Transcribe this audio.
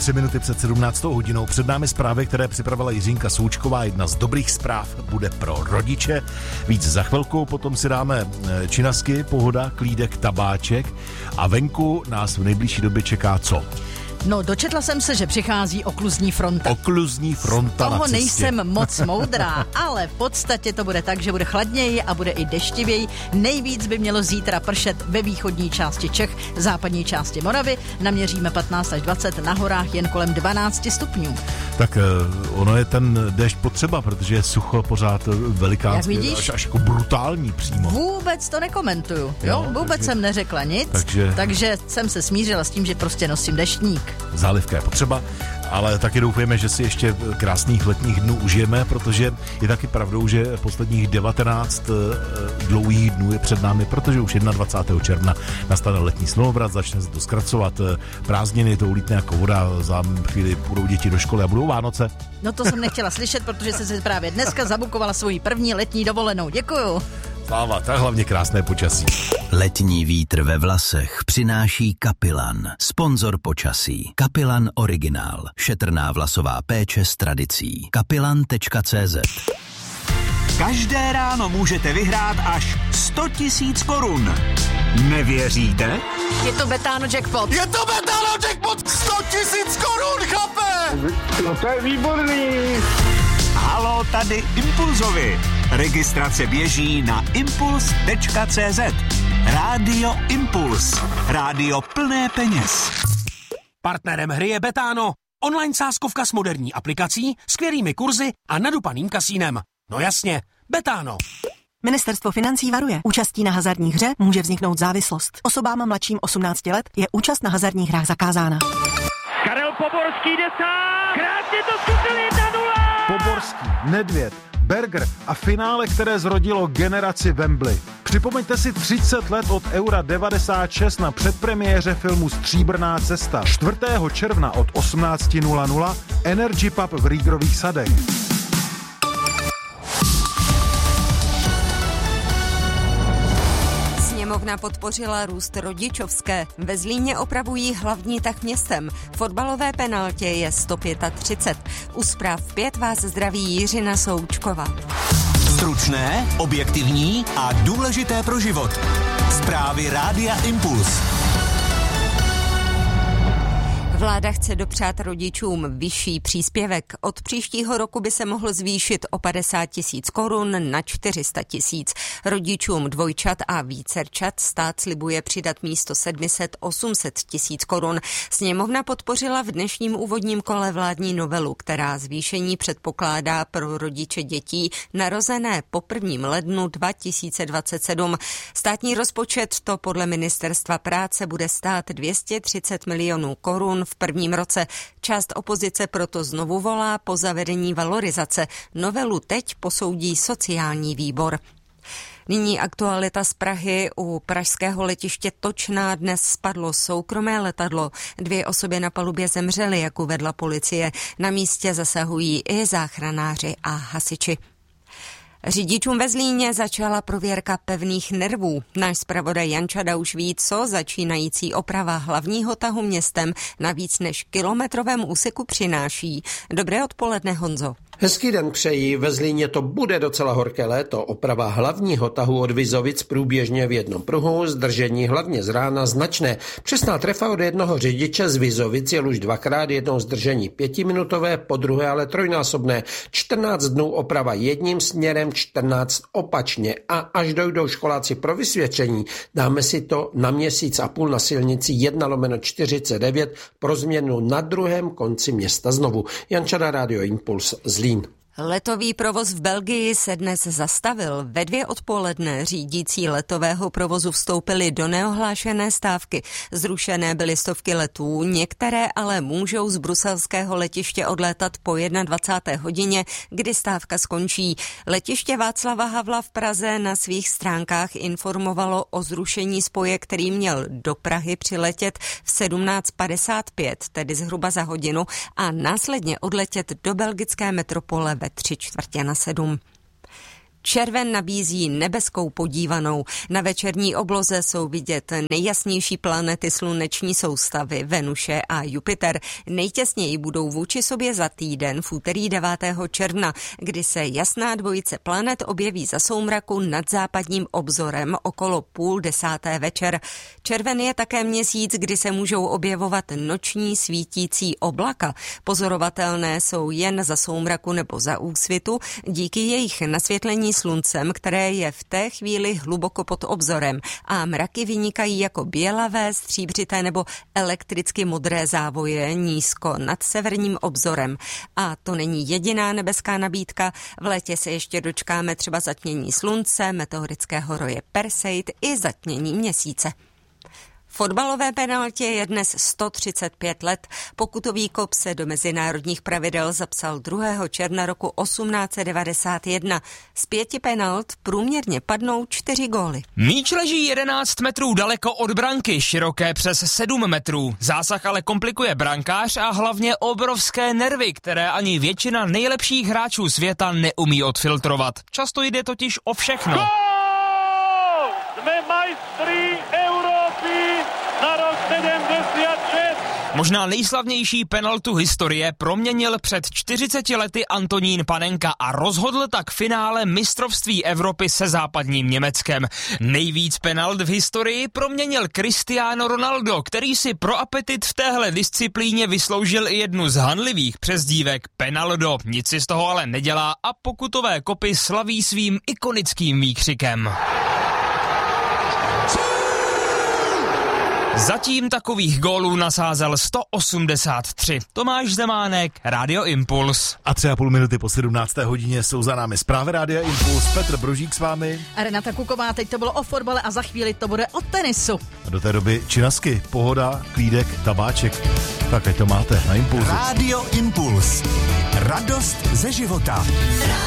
3 minuty před 17. hodinou. Před námi zprávy, které připravila Jiřínka Součková. Jedna z dobrých zpráv bude pro rodiče. Víc za chvilku, potom si dáme činasky, pohoda, klídek, tabáček a venku nás v nejbližší době čeká co? No, dočetla jsem se, že přichází okluzní fronta. Okluzní fronta na toho cestě. nejsem moc moudrá, ale v podstatě to bude tak, že bude chladněji a bude i deštivěji. Nejvíc by mělo zítra pršet ve východní části Čech, západní části Moravy. Naměříme 15 až 20, na horách jen kolem 12 stupňů. Tak ono je ten déšť potřeba, protože je sucho pořád velikánské, až jako brutální přímo. Vůbec to nekomentuju, jo? Vůbec takže, jsem neřekla nic, takže jsem se smířila s tím, že prostě nosím deštník. Zálivka je potřeba, ale taky doufujeme, že si ještě krásných letních dnů užijeme, protože je taky pravdou, že posledních 19 dlouhých dnů je před námi, protože už 21. června nastane letní slunovrat, začne se to zkracovat, prázdniny, to ulítne jako voda, za chvíli půjdou děti do školy a budou Vánoce. No to jsem nechtěla slyšet, protože jsem si právě dneska zabukovala svoji první letní dovolenou. Děkuju. Sláva, tak hlavně krásné počasí. Letní vítr ve vlasech přináší Kapilan, sponzor počasí. Kapilan Originál, šetrná vlasová péče s tradicí. Kapilan.cz. Každé ráno můžete vyhrát až 100 000 korun. Nevěříte? Je to Betano jackpot. Je to Betano jackpot! 100 000 korun, chlape! No to je výborný. Halo, tady Impulzovi. Registrace běží na impuls.cz. Rádio Impuls. Rádio plné peněz. Partnerem hry je Betano. Online sázkovka s moderní aplikací, skvělými kurzy a nadupaným kasínem. No jasně, Betano. Ministerstvo financí varuje. Účastí na hazardní hře může vzniknout závislost. Osobám mladším 18 let je účast na hazardních hrách zakázána. Karel Poborský jde sám. Krásně to zkusil 1-0. Poborský, Nedvěd, Berger a finále, které zrodilo generaci Wembley. Připomeňte si 30 let od Eura 96 na předpremiéře filmu Stříbrná cesta. 4. června od 18:00 Energy Pub v Rýgrových sadech. Sněmovna podpořila růst rodičovské. Ve Zlíně opravují hlavní tah městem. Fotbalové penaltě je 135. U zpráv 5 vás zdraví Jiřina Součková. Stručné, objektivní a důležité pro život. Zprávy Rádia Impuls. Vláda chce dopřát rodičům vyšší příspěvek. Od příštího roku by se mohl zvýšit o 50 000 korun na 400 000. Rodičům dvojčat a vícerčat stát slibuje přidat místo 700-800 000 korun. Sněmovna podpořila v dnešním úvodním kole vládní novelu, která zvýšení předpokládá pro rodiče dětí narozené po 1. lednu 2027. Státní rozpočet to podle Ministerstva práce bude stát 230 milionů korun v prvním roce. Část opozice proto znovu volá po zavedení valorizace. Novelu teď posoudí sociální výbor. Nyní aktualita z Prahy. U pražského letiště Točná dnes spadlo soukromé letadlo. 2 osoby na palubě zemřely, jak uvedla policie. Na místě zasahují i záchranáři a hasiči. Řidičům ve Zlíně začala prověrka pevných nervů. Náš zpravodaj Jančada už ví, co začínající oprava hlavního tahu městem na víc než kilometrovém úseku přináší. Dobré odpoledne, Honzo. Hezký den přeji, ve Zlíně to bude docela horké léto. Oprava hlavního tahu od Vizovic průběžně v jednom pruhu, zdržení hlavně z rána značné. Přesná trefa od jednoho řidiče z Vizovic je už 2krát, jednou zdržení 5minutové, po druhé ale trojnásobné. 14 dnů oprava jedním směrem, 14 opačně a až dojdou školáci pro vysvědčení, dáme si to na měsíc a půl na silnici 1/49 pro změnu na druhém konci města znovu. Jančada, Rádio Impuls, Zlín. Letový provoz v Belgii se dnes zastavil. Ve 2 odpoledne řídící letového provozu vstoupili do neohlášené stávky. Zrušené byly stovky letů, některé ale můžou z bruselského letiště odlétat po 21. hodině, kdy stávka skončí. Letiště Václava Havla v Praze na svých stránkách informovalo o zrušení spoje, který měl do Prahy přiletět v 17:55, tedy zhruba za hodinu, a následně odletět do belgické metropole ve 6:45. Červen nabízí nebeskou podívanou. Na večerní obloze jsou vidět nejjasnější planety sluneční soustavy Venuše a Jupiter. Nejtěsněji budou vůči sobě za týden v úterý 9. června, kdy se jasná dvojice planet objeví za soumraku nad západním obzorem okolo 9:30 večer. Červen je také měsíc, kdy se můžou objevovat noční svítící oblaka. Pozorovatelné jsou jen za soumraku nebo za úsvitu, díky jejich nasvětlení sluncem, které je v té chvíli hluboko pod obzorem, a mraky vynikají jako bělavé, stříbřité nebo elektricky modré závoje nízko nad severním obzorem. A to není jediná nebeská nabídka. V létě se ještě dočkáme třeba zatmění slunce, meteorického roje Perseid i zatmění měsíce. Fotbalové penaltě je dnes 135 let. Pokutový kop se do mezinárodních pravidel zapsal 2. června roku 1891. Z 5 penalt průměrně padnou 4 góly. Míč leží 11 metrů daleko od branky, široké přes 7 metrů. Zásah ale komplikuje brankář a hlavně obrovské nervy, které ani většina nejlepších hráčů světa neumí odfiltrovat. Často jde totiž o všechno. Gól! Jsme majstri Evropy na rok 76. Možná nejslavnější penaltu historie proměnil před 40 lety Antonín Panenka a rozhodl tak finále mistrovství Evropy se západním Německem. Nejvíc penalt v historii proměnil Cristiano Ronaldo, který si pro apetit v téhle disciplíně vysloužil i jednu z hanlivých přezdívek Penaldo. Nic si z toho ale nedělá a pokutové kopy slaví svým ikonickým výkřikem. Zatím takových gólů nasázel 183. Tomáš Zemánek, Rádio Impuls. A 3,5 minuty po 17. hodině jsou za námi zprávy Rádia Impuls. Petr Brožík s vámi. A Renata Kuková, teď to bylo o fotbale a za chvíli to bude o tenisu. A do té doby činasky, pohoda, klídek, tabáček. Tak ať to máte na Impulsu. Rádio Impuls. Radost ze života.